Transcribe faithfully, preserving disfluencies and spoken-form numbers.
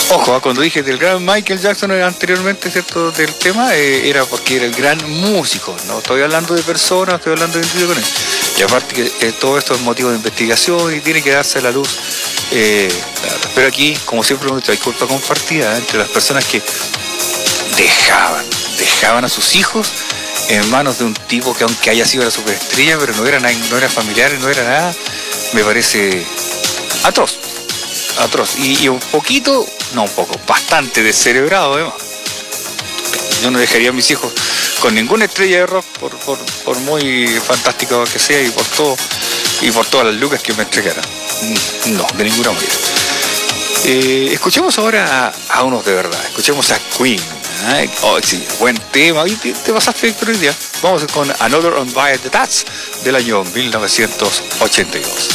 Ojo, cuando dije del gran Michael Jackson anteriormente, ¿cierto? Del tema, eh, era porque era el gran músico. No estoy hablando de personas, estoy hablando de individuos. Y aparte que eh, todo esto es motivo de investigación y tiene que darse a la luz. Eh, pero aquí, como siempre, hay culpa compartida, ¿eh? Entre las personas que dejaban, dejaban a sus hijos en manos de un tipo que, aunque haya sido la superestrella, pero no era, no era familiar, no era nada, me parece atroz. Atroz. Y, y un poquito, no un poco, bastante descerebrado además. Yo no dejaría a mis hijos con ninguna estrella de rock, por, por, por muy fantástico que sea y por todo, y por todas las lucas que me entregaran. No, de ninguna manera. Eh, escuchemos ahora a, a unos de verdad. Escuchemos a Queen. ¿eh? Oh, sí, buen tema. Y te, te pasaste, Víctor, hoy día. Vamos con Another Unbiased Touch del año mil novecientos ochenta y dos.